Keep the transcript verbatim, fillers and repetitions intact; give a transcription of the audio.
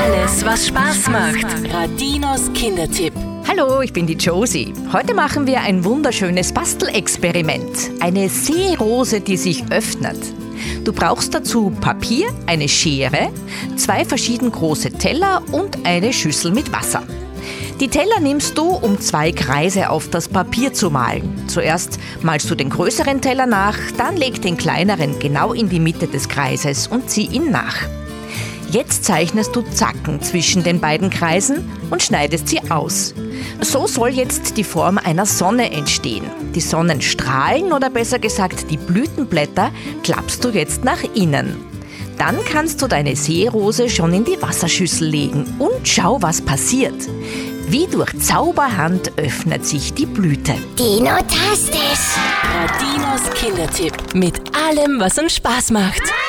Alles, was Spaß macht. Radinos Kindertipp. Hallo, ich bin die Josie. Heute machen wir ein wunderschönes Bastelexperiment. Eine Seerose, die sich öffnet. Du brauchst dazu Papier, eine Schere, zwei verschieden große Teller und eine Schüssel mit Wasser. Die Teller nimmst du, um zwei Kreise auf das Papier zu malen. Zuerst malst du den größeren Teller nach, dann leg den kleineren genau in die Mitte des Kreises und zieh ihn nach. Jetzt zeichnest du Zacken zwischen den beiden Kreisen und schneidest sie aus. So soll jetzt die Form einer Sonne entstehen. Die Sonnenstrahlen oder besser gesagt die Blütenblätter klappst du jetzt nach innen. Dann kannst du deine Seerose schon in die Wasserschüssel legen und schau, was passiert. Wie durch Zauberhand öffnet sich die Blüte. Dino-tastisch! Radinos Kindertipp. Mit allem, was uns Spaß macht.